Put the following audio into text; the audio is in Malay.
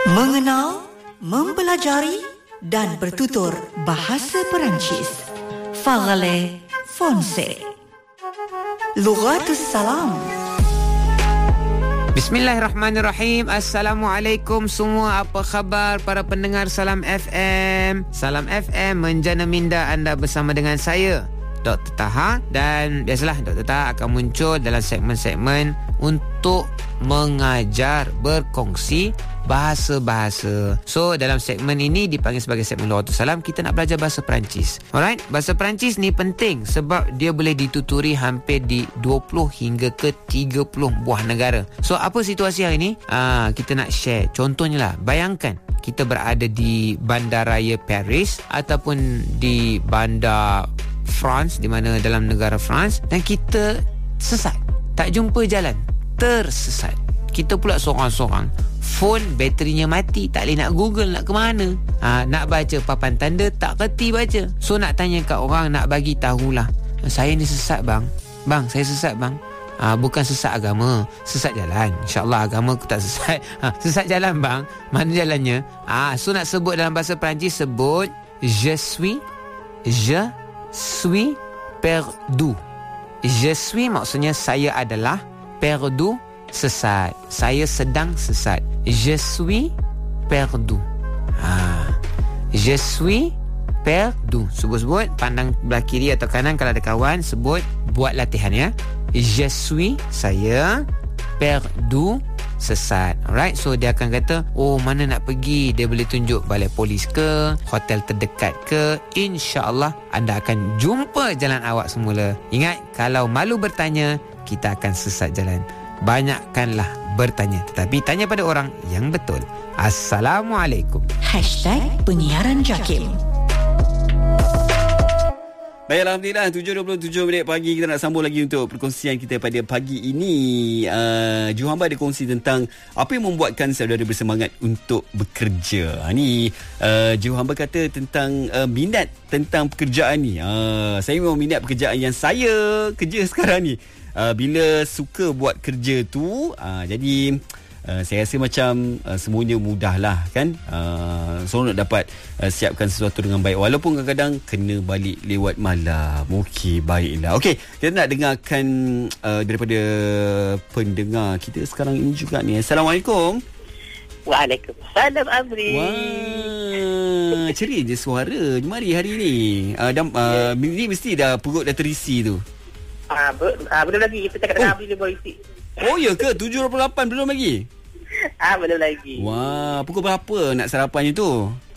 Mengenal, mempelajari dan bertutur bahasa Perancis. Parlez français. Lughatus Salam. Bismillahirrahmanirrahim. Assalamualaikum semua. Apa khabar para pendengar Salam FM? Salam FM menjana minda anda bersama dengan saya, Dr. Taha. Dan biasalah Dr. Taha akan muncul dalam segmen-segmen untuk mengajar, berkongsi bahasa-bahasa. So dalam segmen ini dipanggil sebagai segmen Lughatus Salam. Kita nak belajar bahasa Perancis. Alright, bahasa Perancis ni penting sebab dia boleh dituturi hampir di 20 hingga ke 30 buah negara. So apa situasi hari ni? Kita nak share. Contohnya lah, bayangkan kita berada di bandaraya Paris ataupun di bandar France, di mana dalam negara France, dan kita sesat, tak jumpa jalan, tersesat. Kita pula sorang-sorang, phone baterinya mati, tak boleh nak Google nak ke mana. Nak baca papan tanda tak kerti baca. So nak tanya kat orang, nak bagi tahulah, saya ni sesat bang. Bang, saya sesat bang. Bukan sesat agama, sesat jalan. InsyaAllah agama aku tak sesat. Sesat jalan bang. Mana jalannya? So nak sebut dalam bahasa Perancis, sebut je suis perdu. Je suis maksudnya saya adalah, perdu sesat, saya sedang sesat. Je suis perdu. Je suis perdu. Sebut-sebut, pandang belah kiri atau kanan kalau ada kawan, sebut, buat latihan ya. Je suis, saya, perdu, sesat. Alright, so dia akan kata, oh mana nak pergi, dia boleh tunjuk balai polis ke, hotel terdekat ke. InsyaAllah anda akan jumpa jalan awak semula. Ingat, kalau malu bertanya, kita akan sesat jalan. Banyakkanlah bertanya, tetapi tanya pada orang yang betul. Assalamualaikum. #Penyiaran Jakim. Baik, Alhamdulillah 7.27 pagi. Kita nak sambung lagi untuk perkongsian kita pada pagi ini. Juhamba ada kongsi tentang apa yang membuatkan saudara bersemangat untuk bekerja. Juhamba kata tentang minat tentang pekerjaan ni. Saya memang minat pekerjaan yang saya kerja sekarang ni. Bila suka buat kerja tu, jadi saya rasa macam semuanya mudah lah kan. Seorang nak dapat siapkan sesuatu dengan baik, walaupun kadang-kadang kena balik lewat malam. Okey, baiklah. Okey, kita nak dengarkan daripada pendengar kita sekarang ini juga ni. Assalamualaikum. Waalaikumsalam, Amri. Wah, ceria je suara. Mari hari ni. Ni mesti dah perut dah terisi tu. Belum lagi. Kita tengah beli boy isi. Oh ya ke? 7.28 belum lagi? Belum lagi. Wah, pukul berapa nak sarapannya tu?